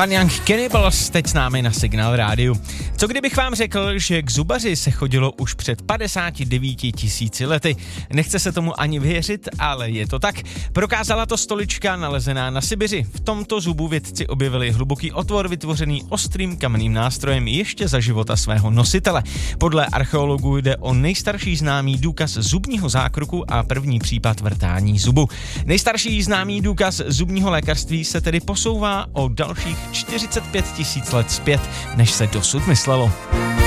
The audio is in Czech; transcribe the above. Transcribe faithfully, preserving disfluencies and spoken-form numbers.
Fun Young Cannibals teď s námi na Signál rádiu. Co kdybych vám řekl, že k zubaři se chodilo už před padesáti devíti tisíci lety? Nechce se tomu ani věřit, ale je to tak. Prokázala to stolička nalezená na Sibiři. V tomto zubu vědci objevili hluboký otvor vytvořený ostrým kamenným nástrojem ještě za života svého nositele. Podle archeologů jde o nejstarší známý důkaz zubního zákroku a první případ vrtání zubu. Nejstarší známý důkaz zubního lékařství se tedy posouvá o dalších čtyřicet pět tisíc let zpět, než se dosud myslelo.